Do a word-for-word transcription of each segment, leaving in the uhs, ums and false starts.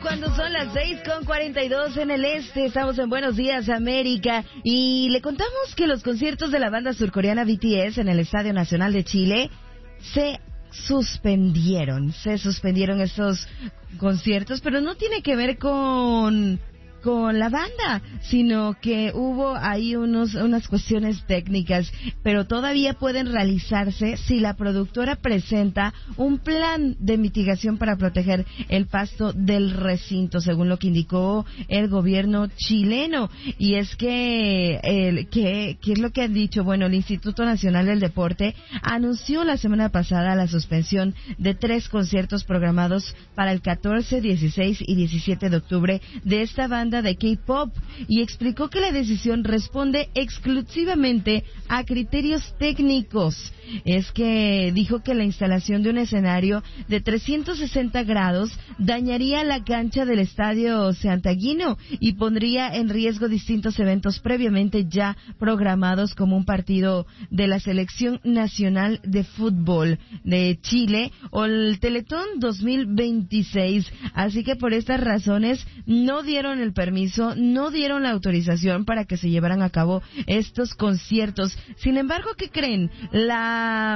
cuando son las seis con cuarenta y dos en el este. Estamos en Buenos Días, América. Y le contamos que los conciertos de la banda surcoreana B T S en el Estadio Nacional de Chile se suspendieron. Se suspendieron estos conciertos, pero no tiene que ver con... con la banda, sino que hubo ahí unos unas cuestiones técnicas, pero todavía pueden realizarse si la productora presenta un plan de mitigación para proteger el pasto del recinto, según lo que indicó el gobierno chileno. Y es que, el, que, ¿qué es lo que han dicho? Bueno, el Instituto Nacional del Deporte anunció la semana pasada la suspensión de tres conciertos programados para el catorce, dieciséis y diecisiete de octubre de esta banda de K-pop, y explicó que la decisión responde exclusivamente a criterios técnicos. Es que dijo que la instalación de un escenario de trescientos sesenta grados dañaría la cancha del estadio santiaguino y pondría en riesgo distintos eventos previamente ya programados, como un partido de la Selección Nacional de Fútbol de Chile o el Teletón dos mil veintiséis. Así que por estas razones no dieron el permiso, no dieron la autorización para que se llevaran a cabo estos conciertos. Sin embargo, ¿qué creen? La...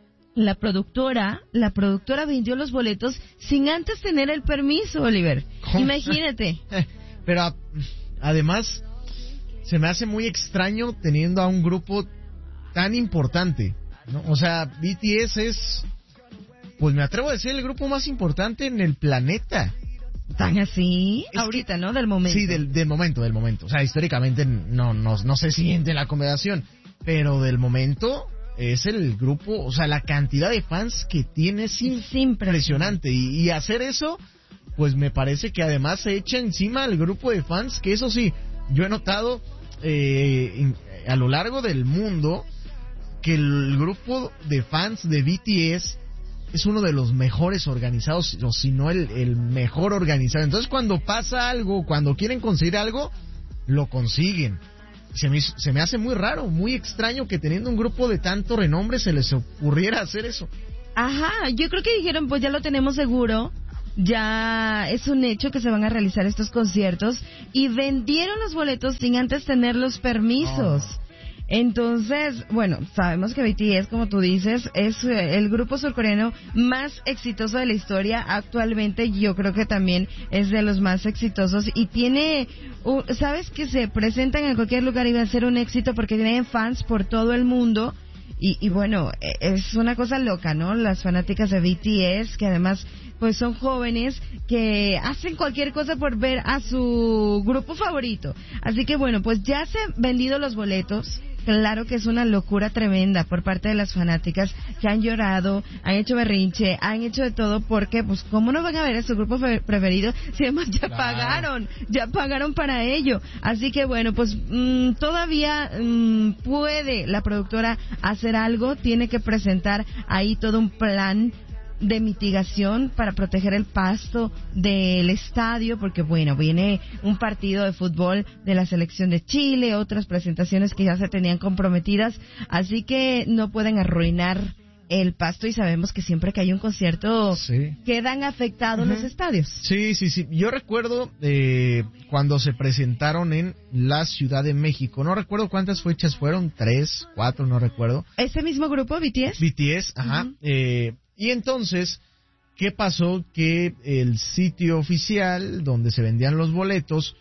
La productora, la productora vendió los boletos sin antes tener el permiso, Oliver. ¿Cómo? Imagínate. Pero a, además, se me hace muy extraño teniendo a un grupo tan importante, ¿no? O sea, B T S es, pues me atrevo a decir, el grupo más importante en el planeta. ¿Tan así? Es ahorita, que, ¿no? Del momento. Sí, del, del momento, del momento. O sea, históricamente no, no, no se siente la acomodación, pero del momento es el grupo, o sea, la cantidad de fans que tiene es impresionante. Y, y hacer eso, pues me parece que además se echa encima al grupo de fans, que eso sí, yo he notado eh, a lo largo del mundo que el grupo de fans de B T S es uno de los mejores organizados, o si no el, el mejor organizado. Entonces cuando pasa algo, cuando quieren conseguir algo, lo consiguen. Se me, se me hace muy raro, muy extraño que teniendo un grupo de tanto renombre se les ocurriera hacer eso. Ajá, yo creo que dijeron, pues ya lo tenemos seguro, ya es un hecho que se van a realizar estos conciertos, y vendieron los boletos sin antes tener los permisos. Oh. Entonces, bueno, sabemos que B T S, como tú dices, es el grupo surcoreano más exitoso de la historia. Actualmente yo creo que también es de los más exitosos y tiene, uh, sabes que se presentan en cualquier lugar y va a ser un éxito porque tienen fans por todo el mundo. Y, y bueno, es una cosa loca, ¿no? Las fanáticas de B T S, que además pues son jóvenes que hacen cualquier cosa por ver a su grupo favorito. Así que bueno, pues ya se han vendido los boletos. Claro que es una locura tremenda por parte de las fanáticas que han llorado, han hecho berrinche, han hecho de todo, porque pues cómo no van a ver a su grupo preferido si además ya claro. pagaron, ya pagaron para ello. Así que bueno, pues mmm, todavía mmm, puede la productora hacer algo, tiene que presentar ahí todo un plan de mitigación para proteger el pasto del estadio, porque bueno, viene un partido de fútbol de la selección de Chile, otras presentaciones que ya se tenían comprometidas, así que no pueden arruinar el pasto, y sabemos que siempre que hay un concierto sí. quedan afectados uh-huh. los estadios. Sí, sí, sí. Yo recuerdo eh, cuando se presentaron en la Ciudad de México, no recuerdo cuántas fechas fueron, tres, cuatro, no recuerdo. ¿Ese mismo grupo, B T S? B T S, ajá. Uh-huh. Eh, y entonces, ¿qué pasó? Que el sitio oficial donde se vendían los boletos,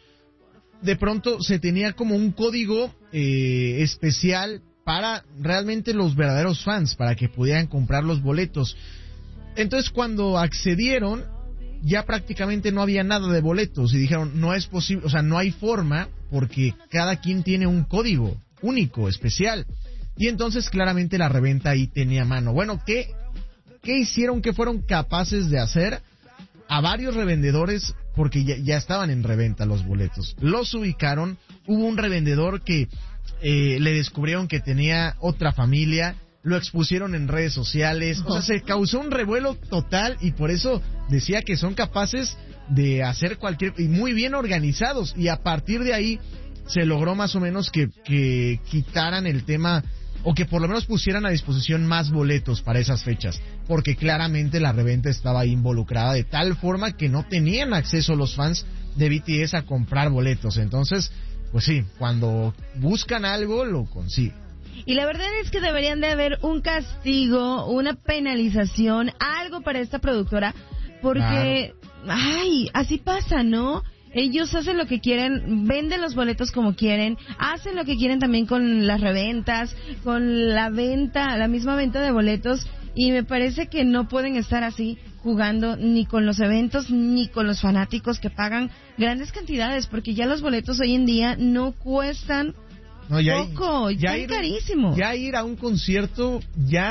de pronto se tenía como un código eh, especial para realmente los verdaderos fans, para que pudieran comprar los boletos. Entonces cuando accedieron, ya prácticamente no había nada de boletos, y dijeron, no es posible, o sea, no hay forma, porque cada quien tiene un código único, especial. Y entonces claramente la reventa ahí tenía mano. Bueno, ¿qué, qué hicieron? ¿Qué fueron capaces de hacer? A varios revendedores, porque ya, ya estaban en reventa los boletos, los ubicaron. Hubo un revendedor que eh, le descubrieron que tenía otra familia, lo expusieron en redes sociales, o sea, se causó un revuelo total, y por eso decía que son capaces de hacer cualquier, y muy bien organizados, y a partir de ahí se logró más o menos que, que quitaran el tema o que por lo menos pusieran a disposición más boletos para esas fechas, porque claramente la reventa estaba ahí involucrada de tal forma que no tenían acceso los fans de B T S a comprar boletos. Entonces, pues sí, cuando buscan algo lo consiguen. Y la verdad es que deberían de haber un castigo, una penalización, algo para esta productora, porque, claro. ay, así pasa, ¿no? Ellos hacen lo que quieren, venden los boletos como quieren, hacen lo que quieren también con las reventas, con la venta, la misma venta de boletos, y me parece que no pueden estar así jugando ni con los eventos ni con los fanáticos que pagan grandes cantidades, porque ya los boletos hoy en día no cuestan no, ya poco, ya están carísimos. Ya ir a un concierto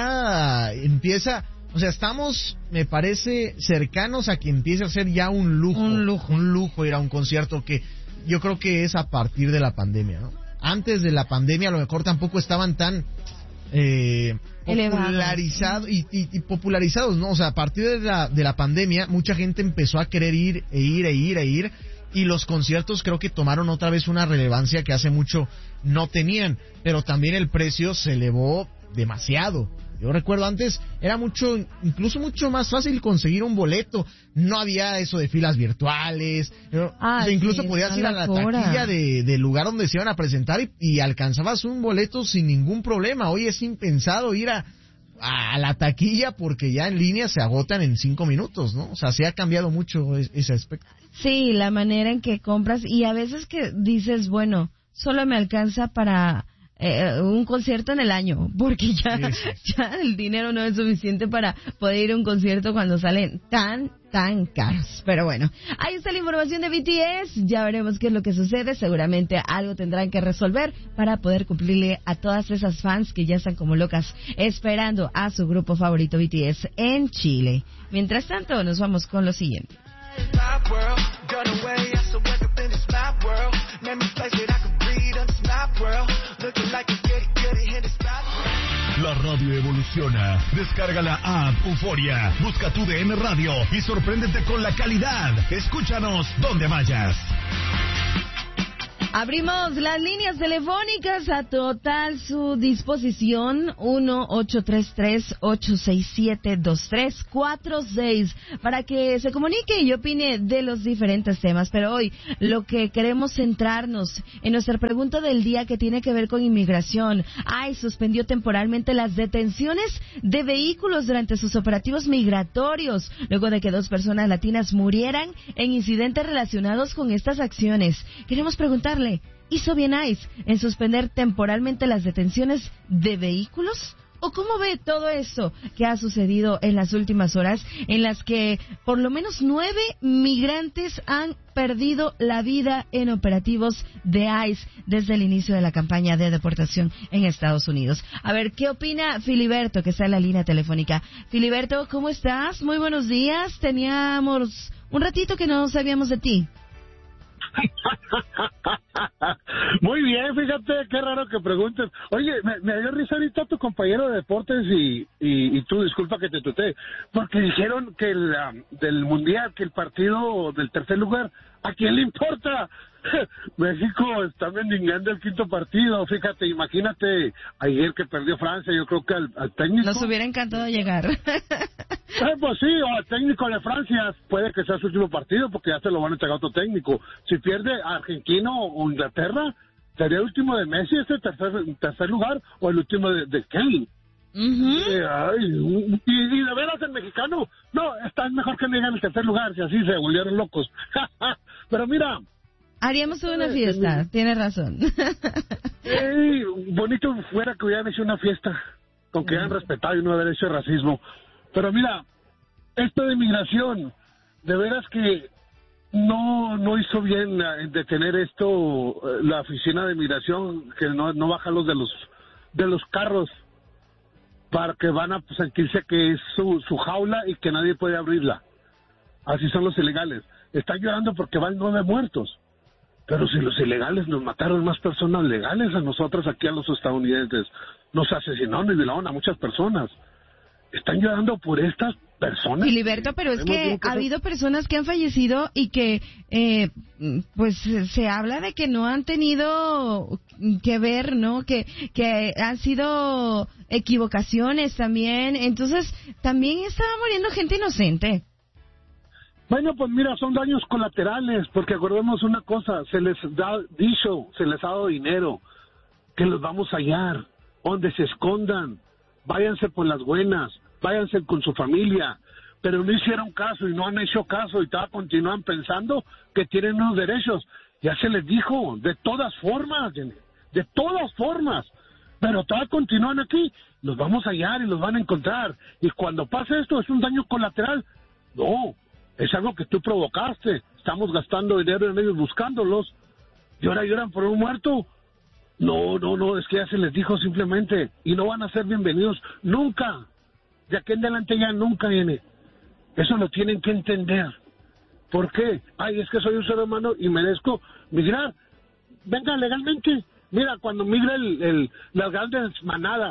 ya empieza... O sea, estamos, me parece, cercanos a que empiece a ser ya un lujo. Un lujo. Un lujo ir a un concierto, que yo creo que es a partir de la pandemia, ¿no? Antes de la pandemia a lo mejor tampoco estaban tan eh, popularizados y, y, y popularizados, ¿no? O sea, a partir de la, de la pandemia mucha gente empezó a querer ir e ir e ir e ir, y los conciertos creo que tomaron otra vez una relevancia que hace mucho no tenían, pero también el precio se elevó demasiado. Yo recuerdo antes era mucho, incluso mucho más fácil conseguir un boleto. No había eso de filas virtuales. Ah, o sea, incluso sí, podías ir a la taquilla de, del lugar donde se iban a presentar y, y alcanzabas un boleto sin ningún problema. Hoy es impensado ir a, a la taquilla porque ya en línea se agotan en cinco minutos, ¿no? O sea, se ha cambiado mucho ese aspecto. Sí, la manera en que compras, y a veces que dices, bueno, solo me alcanza para... Eh, un concierto en el año, porque ya, sí, sí. ya el dinero no es suficiente para poder ir a un concierto cuando salen tan, tan caros. Pero bueno, ahí está la información de B T S, ya veremos qué es lo que sucede, seguramente algo tendrán que resolver para poder cumplirle a todas esas fans que ya están como locas esperando a su grupo favorito B T S en Chile. Mientras tanto, nos vamos con lo siguiente. La radio evoluciona. Descarga la app Euforia. Busca tu D N Radio y sorpréndete con la calidad. Escúchanos donde vayas. Abrimos las líneas telefónicas a total su disposición, uno ocho tres tres, ocho seis siete, dos tres cuatro seis, para que se comunique y opine de los diferentes temas. Pero hoy lo que queremos centrarnos en nuestra pregunta del día, que tiene que ver con inmigración. I C E suspendió temporalmente las detenciones de vehículos durante sus operativos migratorios, luego de que dos personas latinas murieran en incidentes relacionados con estas acciones. Queremos preguntar, ¿hizo bien I C E en suspender temporalmente las detenciones de vehículos? ¿O cómo ve todo eso que ha sucedido en las últimas horas, en las que por lo menos nueve migrantes han perdido la vida en operativos de I C E desde el inicio de la campaña de deportación en Estados Unidos? A ver, ¿qué opina Filiberto, que está en la línea telefónica? Filiberto, ¿cómo estás? Muy buenos días. Teníamos un ratito que no sabíamos de ti. Muy bien, fíjate, qué raro que preguntes. Oye, me, me dio risa ahorita tu compañero de deportes y, y, y tú, disculpa que te tuteé, porque dijeron que el um, del mundial, que el partido del tercer lugar, ¿a quién le importa? México está mendigando el quinto partido, fíjate, imagínate ayer que perdió Francia, yo creo que al, al técnico... Nos hubiera encantado llegar. Eh, pues sí, o al técnico de Francia puede que sea su último partido porque ya se lo van a entregar a otro técnico. Si pierde Argentina o Inglaterra, sería el último de Messi, ese tercer, tercer lugar, o el último de, de Kane. Uh-huh. Eh, ay, y, y de veras el mexicano, no, está mejor que me digan el tercer lugar, si así se volvieron locos. Pero mira... Haríamos una fiesta, eh, tienes razón. eh, bonito fuera que hubieran hecho una fiesta, con que hayan respetado y no haber hecho racismo. Pero mira, esto de inmigración, de veras que no no hizo bien en detener esto la oficina de inmigración, que no no baja los de los de los carros, para que van a sentirse que es su, su jaula y que nadie puede abrirla. Así son los ilegales. Están llorando porque van nueve muertos. Pero si los ilegales nos mataron más personas legales a nosotros aquí, a los estadounidenses, nos asesinaron y violaron a muchas personas. están llorando por estas personas. Filiberto, pero es que ha habido personas que han fallecido y que, eh, pues, se habla de que no han tenido que ver, ¿no? Que, que han sido equivocaciones también. Entonces, también estaba muriendo gente inocente. Bueno, pues mira, son daños colaterales, porque acordemos una cosa, se les da dicho, se les ha dado dinero, que los vamos a hallar, donde se escondan, váyanse por las buenas, váyanse con su familia, pero no hicieron caso y no han hecho caso y todavía continúan pensando que tienen unos derechos. Ya se les dijo, de todas formas, de todas formas, pero todavía continúan aquí, los vamos a hallar y los van a encontrar. Y cuando pase esto, ¿es un daño colateral? No, es algo que tú provocaste. Estamos gastando dinero en ellos buscándolos y ahora lloran por un muerto. No, no, no, es que ya se les dijo simplemente, y no van a ser bienvenidos nunca. De aquí en adelante ya nunca viene. Eso lo tienen que entender. ¿Por qué? Ay, es que soy un ser humano y merezco migrar. Venga, legalmente. Mira, cuando migra el, el, las grandes manadas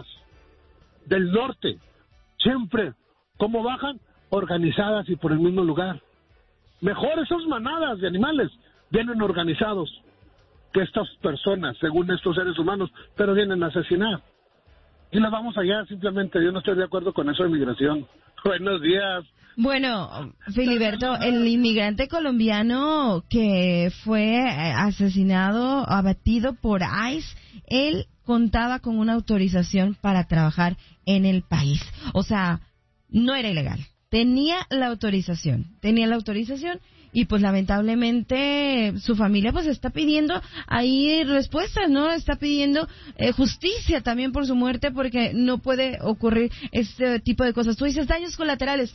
del norte, siempre, ¿cómo bajan? Organizadas y por el mismo lugar. Mejor esas manadas de animales vienen organizados que estas personas, según estos seres humanos, pero vienen a asesinar. Y las vamos allá, simplemente. Yo no estoy de acuerdo con eso de migración. Buenos días. Bueno, Filiberto, el inmigrante colombiano que fue asesinado, abatido por ICE, él contaba con una autorización para trabajar en el país. O sea, no era ilegal. Tenía la autorización, tenía la autorización y pues lamentablemente su familia pues está pidiendo ahí respuestas, ¿no? Está pidiendo eh, justicia también por su muerte porque no puede ocurrir este tipo de cosas. Tú dices daños colaterales.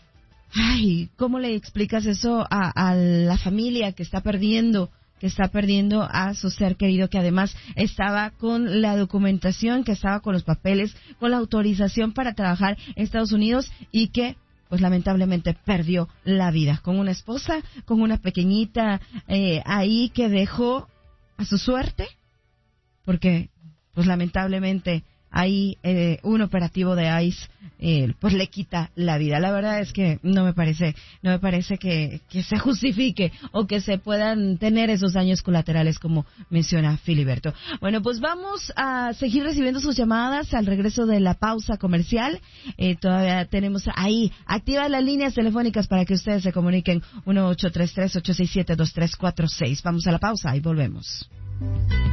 Ay, ¿cómo le explicas eso a, a la familia que está perdiendo, que está perdiendo a su ser querido, que además estaba con la documentación, que estaba con los papeles, con la autorización para trabajar en Estados Unidos y que pues lamentablemente perdió la vida con una esposa, con una pequeñita eh, ahí que dejó a su suerte, porque pues lamentablemente ahí eh, un operativo de ICE eh, pues le quita la vida. La verdad es que no me parece, no me parece que, que se justifique o que se puedan tener esos daños colaterales como menciona Filiberto. Bueno, pues vamos a seguir recibiendo sus llamadas al regreso de la pausa comercial. Eh, todavía tenemos ahí activas las líneas telefónicas para que ustedes se comuniquen uno ocho tres tres, ocho seis siete, dos tres cuatro seis. Vamos a la pausa y volvemos.